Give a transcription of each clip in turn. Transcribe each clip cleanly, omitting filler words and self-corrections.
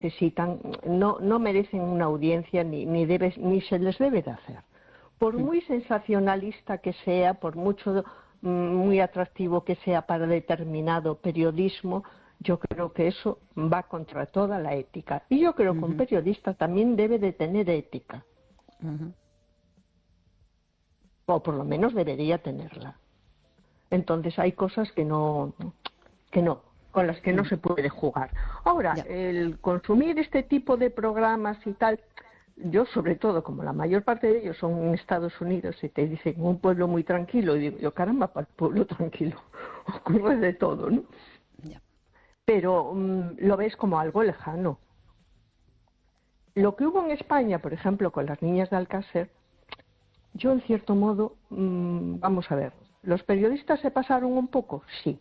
necesitan, no merecen una audiencia ni se les debe de hacer. Por muy sensacionalista que sea, por mucho muy atractivo que sea para determinado periodismo, yo creo que eso va contra toda la ética. Y yo creo que un periodista también debe de tener ética. O por lo menos debería tenerla. Entonces hay cosas que no, con las que no se puede jugar. Ahora, el consumir este tipo de programas y tal, yo sobre todo, como la mayor parte de ellos son en Estados Unidos y te dicen un pueblo muy tranquilo, y digo yo, caramba, para el pueblo tranquilo ocurre de todo, ¿no? Pero lo ves como algo lejano. Lo que hubo en España, por ejemplo, con las niñas de Alcácer, yo en cierto modo, vamos a ver, ¿los periodistas se pasaron un poco? Sí.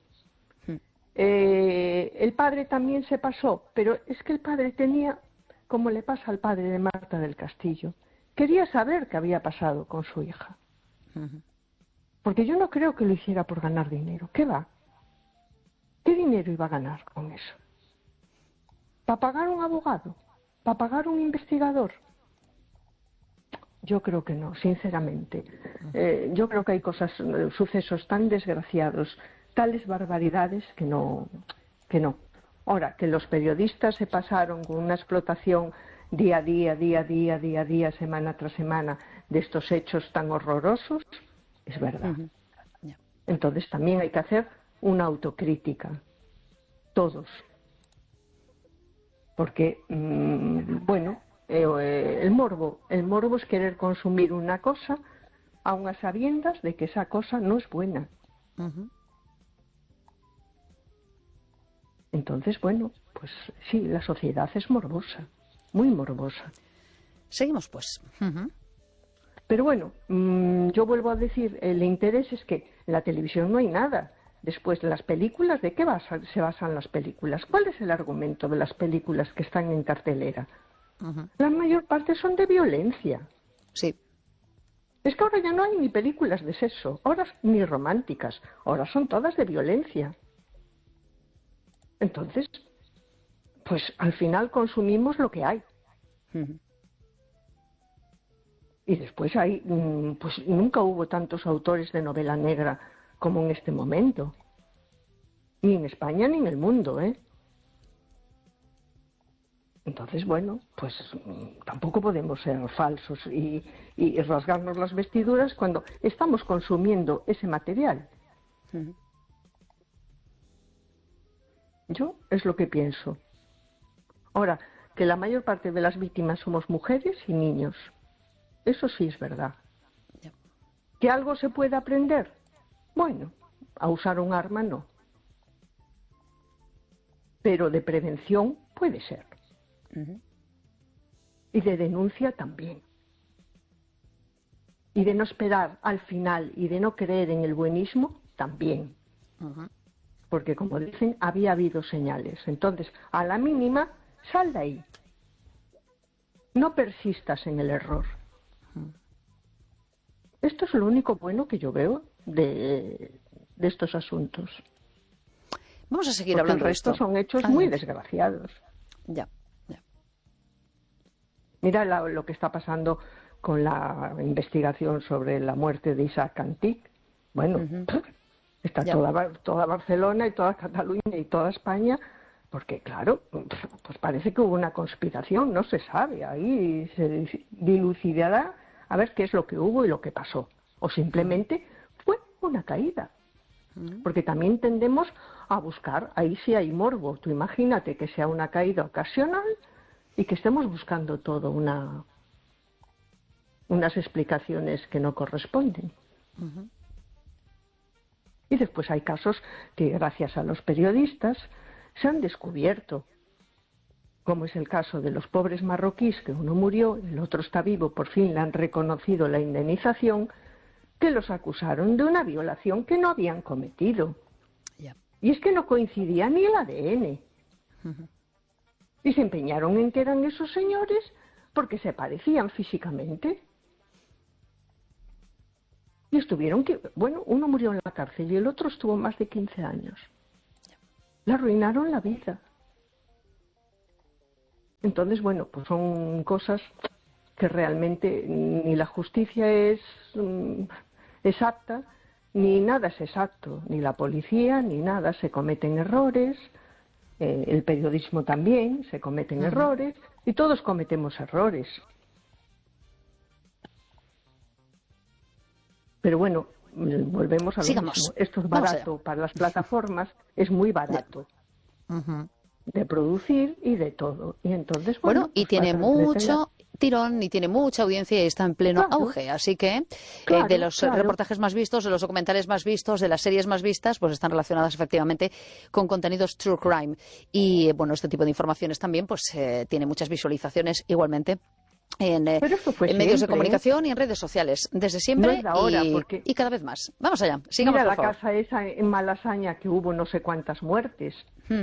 El padre también se pasó, pero es que el padre tenía, como le pasa al padre de Marta del Castillo, quería saber qué había pasado con su hija. Porque yo no creo que lo hiciera por ganar dinero. ¿Qué va? ¿Qué dinero iba a ganar con eso? ¿Para pagar un abogado? ¿Para pagar un investigador? Yo creo que no, sinceramente. Yo creo que hay cosas, sucesos tan desgraciados, tales barbaridades que no. Ahora, que los periodistas se pasaron con una explotación día a día, semana tras semana, de estos hechos tan horrorosos, es verdad. Entonces también hay que hacer una autocrítica, todos. Porque, bueno, el morbo es querer consumir una cosa aun a sabiendas de que esa cosa no es buena. Entonces, bueno, pues sí, la sociedad es morbosa, muy morbosa. Seguimos, pues. Pero bueno, yo vuelvo a decir, el interés es que en la televisión no hay nada. Después, las películas, ¿de qué se basan las películas? ¿Cuál es el argumento de las películas que están en cartelera? La mayor parte son de violencia. Sí. Es que ahora ya no hay ni películas de sexo, ahora ni románticas, ahora son todas de violencia. Entonces, pues al final consumimos lo que hay. Y después hay, pues nunca hubo tantos autores de novela negra como en este momento. Ni en España ni en el mundo, ¿eh? Entonces, bueno, pues tampoco podemos ser falsos y rasgarnos las vestiduras cuando estamos consumiendo ese material. Yo es lo que pienso. Ahora, que la mayor parte de las víctimas somos mujeres y niños. Eso sí es verdad. ¿Que algo se puede aprender? Bueno, a usar un arma no. Pero de prevención puede ser. Y de denuncia también. Y de no esperar al final y de no creer en el buenismo también. Porque como dicen, había habido señales. Entonces, a la mínima, sal de ahí. No persistas en el error. Esto es lo único bueno que yo veo de estos asuntos. Vamos a seguir porque hablando el resto de esto. son hechos muy desgraciados. Ya. Mira lo que está pasando con la investigación sobre la muerte de Isaac Antic. Bueno, está toda Barcelona y toda Cataluña y toda España, porque claro, pues parece que hubo una conspiración, no se sabe, ahí se dilucidará a ver qué es lo que hubo y lo que pasó. O simplemente fue una caída. Porque también tendemos a buscar, ahí sí hay morbo. Tú imagínate que sea una caída ocasional y que estemos buscando todo unas explicaciones que no corresponden. Y después hay casos que gracias a los periodistas se han descubierto, como es el caso de los pobres marroquíes, que uno murió, el otro está vivo, por fin le han reconocido la indemnización, que los acusaron de una violación que no habían cometido. Y es que no coincidía ni el ADN. Y se empeñaron en que eran esos señores porque se parecían físicamente. Y estuvieron bueno, uno murió en la cárcel y el otro estuvo más de 15 años. Le arruinaron la vida. Entonces, bueno, pues son cosas que realmente ni la justicia es exacta, ni nada es exacto, ni la policía, ni nada. Se cometen errores, el periodismo también, se cometen errores, y todos cometemos errores. Pero bueno, volvemos a lo Sigamos. mismo. Esto es barato para las plataformas, es muy barato de producir y de todo. Y entonces, bueno, pues y tiene para entretener. mucho tirón y tiene mucha audiencia y está en pleno auge. Así que de los reportajes más vistos, de los documentales más vistos, de las series más vistas, pues están relacionadas efectivamente con contenidos true crime. Y bueno, este tipo de informaciones también pues tiene muchas visualizaciones igualmente en medios de comunicación y en redes sociales, desde siempre. No es de ahora, y cada vez más. Vamos allá, sigamos, mira por favor. la casa esa en Malasaña, que hubo no sé cuántas muertes.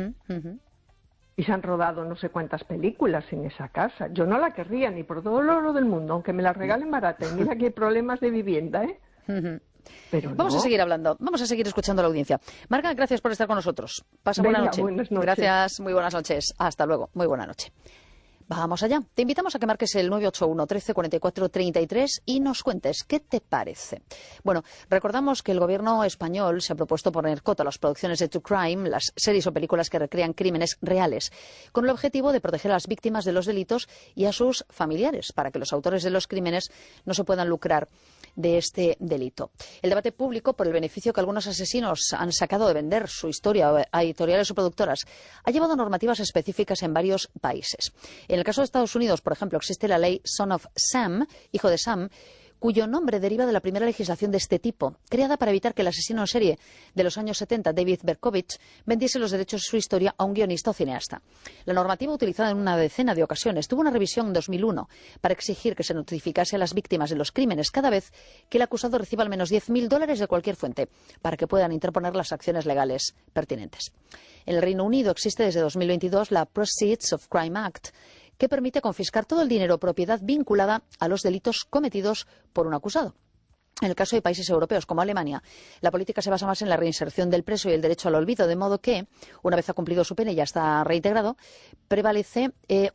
Y se han rodado no sé cuántas películas en esa casa. Yo no la querría ni por todo el oro del mundo, aunque me la regalen barata. Y mira que hay problemas de vivienda, ¿eh? Pero vamos a seguir hablando, vamos a seguir escuchando a la audiencia. Marga, gracias por estar con nosotros. Pasa buena noche. Buenas noches. Gracias, muy buenas noches. Hasta luego, muy buena noche. Vamos allá. Te invitamos a que marques el 981 13 44 33 y nos cuentes qué te parece. Bueno, recordamos que el gobierno español se ha propuesto poner coto a las producciones de true crime, las series o películas que recrean crímenes reales, con el objetivo de proteger a las víctimas de los delitos y a sus familiares, para que los autores de los crímenes no se puedan lucrar de este delito. El debate público por el beneficio que algunos asesinos han sacado de vender su historia a editoriales o productoras ha llevado a normativas específicas en varios países. En el caso de Estados Unidos, por ejemplo, existe la ley Son of Sam, hijo de Sam, cuyo nombre deriva de la primera legislación de este tipo, creada para evitar que el asesino en serie de los años 70, David Berkowitz, vendiese los derechos de su historia a un guionista o cineasta. La normativa, utilizada en una decena de ocasiones, tuvo una revisión en 2001 para exigir que se notificase a las víctimas de los crímenes cada vez que el acusado reciba al menos $10.000 de cualquier fuente, para que puedan interponer las acciones legales pertinentes. En el Reino Unido existe desde 2022 la Proceeds of Crime Act, que permite confiscar todo el dinero o propiedad vinculada a los delitos cometidos por un acusado. En el caso de países europeos como Alemania, la política se basa más en la reinserción del preso y el derecho al olvido, de modo que, una vez ha cumplido su pena y ya está reintegrado, prevalece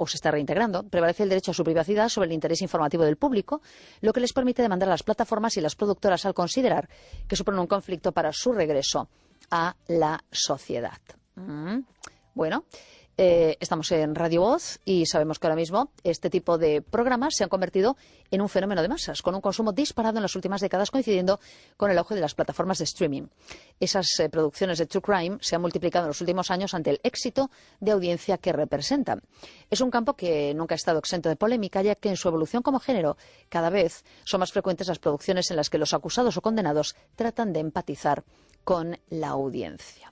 el derecho a su privacidad sobre el interés informativo del público, lo que les permite demandar a las plataformas y las productoras al considerar que supone un conflicto para su regreso a la sociedad. Bueno. Estamos en Radio Voz y sabemos que ahora mismo este tipo de programas se han convertido en un fenómeno de masas, con un consumo disparado en las últimas décadas, coincidiendo con el auge de las plataformas de streaming. Esas producciones de true crime se han multiplicado en los últimos años ante el éxito de audiencia que representan. Es un campo que nunca ha estado exento de polémica, ya que en su evolución como género cada vez son más frecuentes las producciones en las que los acusados o condenados tratan de empatizar con la audiencia.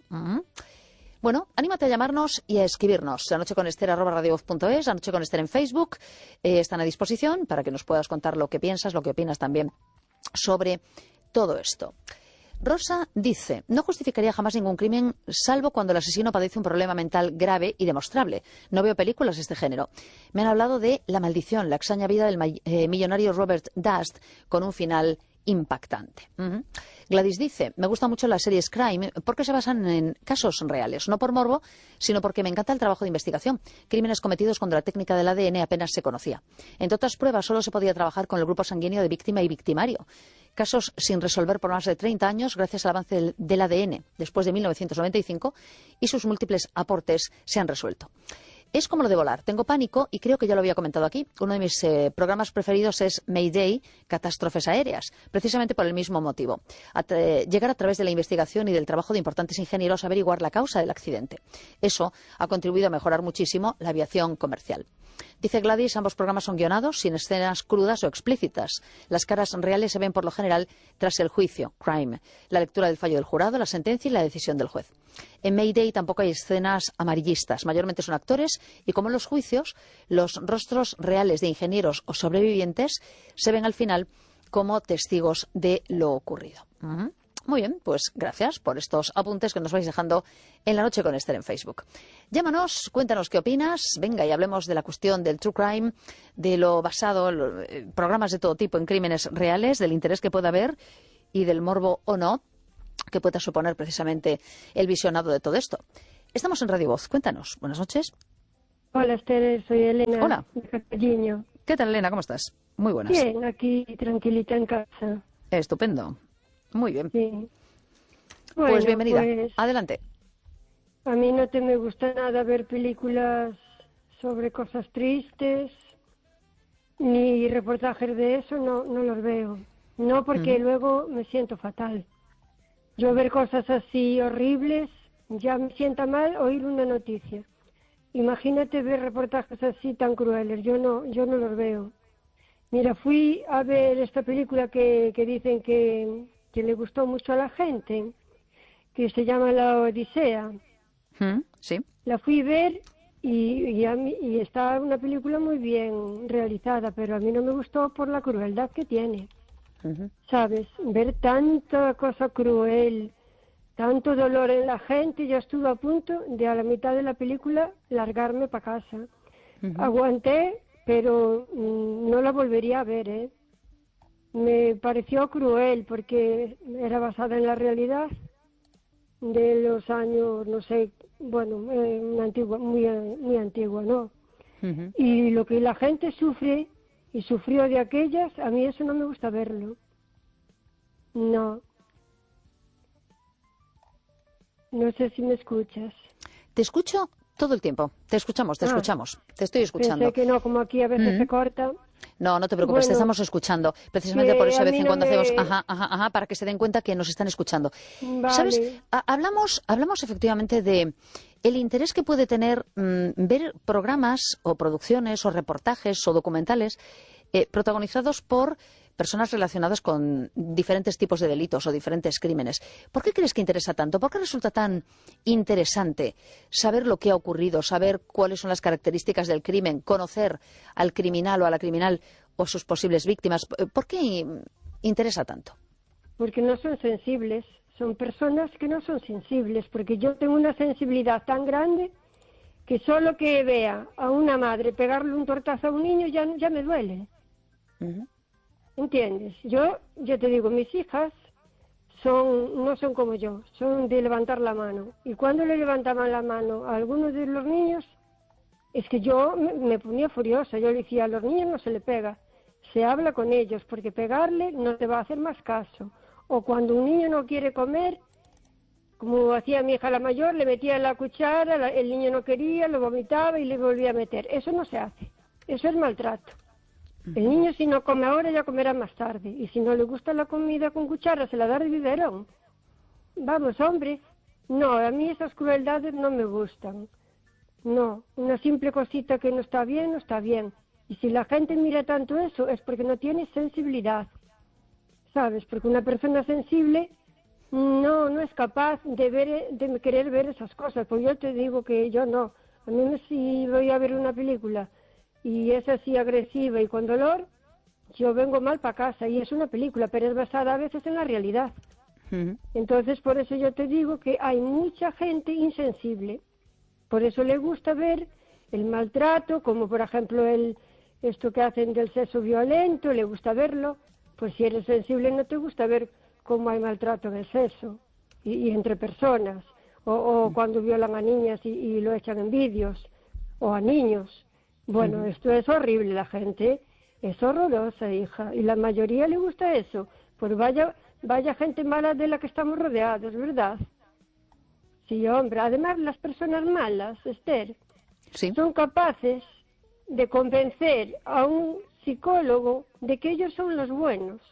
Bueno, anímate a llamarnos y a escribirnos. lanocheconester@radiovoz.es, La Noche con Ester en Facebook. Están a disposición para que nos puedas contar lo que piensas, lo que opinas también sobre todo esto. Rosa dice, no justificaría jamás ningún crimen, salvo cuando el asesino padece un problema mental grave y demostrable. No veo películas de este género. Me han hablado de La Maldición, la extraña vida del millonario Robert Dust, con un final impactante. Gladys dice, me gustan mucho las series crime porque se basan en casos reales, no por morbo, sino porque me encanta el trabajo de investigación. Crímenes cometidos cuando la técnica del ADN apenas se conocía. Entre otras pruebas, solo se podía trabajar con el grupo sanguíneo de víctima y victimario. Casos sin resolver por más de 30 años gracias al avance del ADN después de 1995 y sus múltiples aportes se han resuelto. Es como lo de volar. Tengo pánico y creo que ya lo había comentado aquí. Uno de mis programas preferidos es Mayday, catástrofes aéreas, precisamente por el mismo motivo. Llegar a través de la investigación y del trabajo de importantes ingenieros a averiguar la causa del accidente. Eso ha contribuido a mejorar muchísimo la aviación comercial. Dice Gladys, ambos programas son guionados, sin escenas crudas o explícitas. Las caras reales se ven por lo general tras el juicio, crime, la lectura del fallo del jurado, la sentencia y la decisión del juez. En Mayday tampoco hay escenas amarillistas, mayormente son actores y, como en los juicios, los rostros reales de ingenieros o sobrevivientes se ven al final como testigos de lo ocurrido. Muy bien, pues gracias por estos apuntes que nos vais dejando en La Noche con Ester en Facebook. Llámanos, cuéntanos qué opinas, venga y hablemos de la cuestión del true crime, de lo basado en programas de todo tipo en crímenes reales, del interés que pueda haber y del morbo o no que pueda suponer precisamente el visionado de todo esto. Estamos en Radio Voz, cuéntanos. Buenas noches. Hola, Esther, soy Elena. Hola. De Carballiño. ¿Qué tal, Elena? ¿Cómo estás? Muy buenas. Bien, aquí tranquilita en casa. Estupendo. Muy bien. Sí. Pues Bueno, bienvenida. pues Adelante. a mí no te me gusta nada ver películas sobre cosas tristes, ni reportajes de eso, no los veo. No, porque luego me siento fatal. Yo ver cosas así horribles, ya me sienta mal oír una noticia. Imagínate ver reportajes así tan crueles, yo no los veo. Mira, fui a ver esta película que dicen que le gustó mucho a la gente, que se llama La Odisea. Sí. La fui a ver y está una película muy bien realizada, pero a mí no me gustó por la crueldad que tiene. ¿Sabes? Ver tanta cosa cruel, tanto dolor en la gente, yo estuve a punto de a la mitad de la película largarme para casa. Aguanté, pero no la volvería a ver, ¿eh? Me pareció cruel porque era basada en la realidad de los años, no sé, bueno, una antigua, muy antigua, ¿no? Y lo que la gente sufre y sufrió de aquellas, a mí eso no me gusta verlo. No. No sé si me escuchas. Te escucho todo el tiempo. Te escuchamos. Te estoy escuchando. Pensé que no, como aquí a veces se corta. No, no te preocupes, te Bueno, estamos escuchando. Precisamente por eso a de vez mí en no cuando me... hacemos para que se den cuenta que nos están escuchando. ¿Sabes? Vale. Hablamos efectivamente de el interés que puede tener ver programas o producciones o reportajes o documentales protagonizados por personas relacionadas con diferentes tipos de delitos o diferentes crímenes. ¿Por qué crees que interesa tanto? ¿Por qué resulta tan interesante saber lo que ha ocurrido, saber cuáles son las características del crimen, conocer al criminal o a la criminal o sus posibles víctimas? ¿Por qué interesa tanto? Porque no son sensibles. Son personas que no son sensibles, porque yo tengo una sensibilidad tan grande que solo que vea a una madre pegarle un tortazo a un niño ya me duele. ¿Entiendes? Yo te digo, mis hijas no son como yo, son de levantar la mano. Y cuando le levantaban la mano a algunos de los niños, es que yo me ponía furiosa. Yo le decía, a los niños no se le pega, se habla con ellos, porque pegarle no te va a hacer más caso. O cuando un niño no quiere comer, como hacía mi hija la mayor, le metía la cuchara, el niño no quería, lo vomitaba y le volvía a meter. Eso no se hace, eso es maltrato. El niño si no come ahora ya comerá más tarde, y si no le gusta la comida con cuchara se la da de biberón. Vamos, hombre, no, a mí esas crueldades no me gustan. No, una simple cosita que no está bien, no está bien. Y si la gente mira tanto eso es porque no tiene sensibilidad, ¿sabes? Porque una persona sensible no es capaz de querer ver esas cosas. Pues yo te digo que yo no. A mí si voy a ver una película y es así agresiva y con dolor, yo vengo mal para casa. Y es una película, pero es basada a veces en la realidad. Entonces, por eso yo te digo que hay mucha gente insensible. Por eso le gusta ver el maltrato, como por ejemplo esto que hacen del sexo violento, le gusta verlo. Pues si eres sensible no te gusta ver cómo hay maltrato en el sexo y entre personas. O cuando violan a niñas y lo echan en vídeos, o a niños. Bueno, esto es horrible, la gente es horrorosa, hija, y la mayoría le gusta eso. Pues vaya gente mala de la que estamos rodeados, ¿verdad? Sí, hombre, además las personas malas, Esther, son capaces de convencer a un psicólogo de que ellos son los buenos.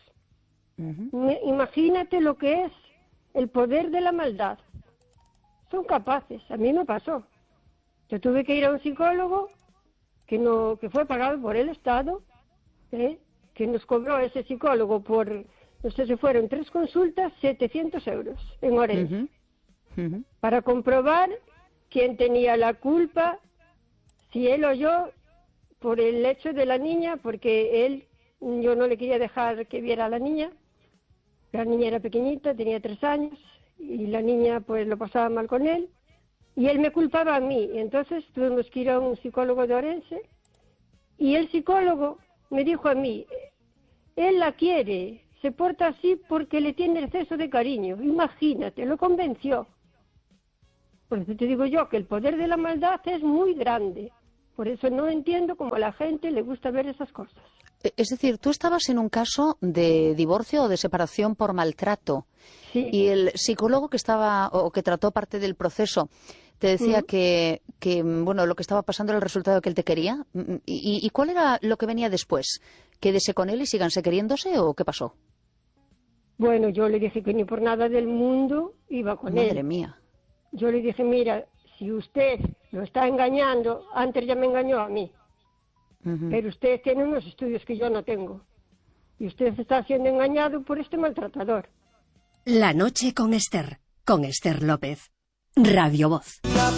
Imagínate lo que es el poder de la maldad. Son capaces, a mí me pasó. Yo tuve que ir a un psicólogo que fue pagado por el Estado, que nos cobró ese psicólogo por, no sé si fueron 3 consultas, 700 euros en Orense, para comprobar quién tenía la culpa, si él o yo, por el hecho de la niña, porque yo no le quería dejar que viera a la niña era pequeñita, tenía 3 años, y la niña pues lo pasaba mal con él, y él me culpaba a mí. Entonces tuvimos que ir a un psicólogo de Orense, y el psicólogo me dijo a mí, él la quiere, se porta así porque le tiene exceso de cariño. Imagínate, lo convenció. Por eso te digo yo que el poder de la maldad es muy grande. Por eso no entiendo cómo a la gente le gusta ver esas cosas. Es decir, tú estabas en un caso de divorcio o de separación por maltrato. Sí. Y el psicólogo que estaba o que trató parte del proceso te decía que bueno, lo que estaba pasando era el resultado que él te quería. ¿Y cuál era lo que venía después? ¿Quédese con él y síganse queriéndose o qué pasó? Bueno, yo le dije que ni por nada del mundo iba con él. Madre mía. Yo le dije, mira, si usted lo está engañando, antes ya me engañó a mí. Pero usted tiene unos estudios que yo no tengo. Y usted está siendo engañado por este maltratador. La noche con Esther López. Radio Voz.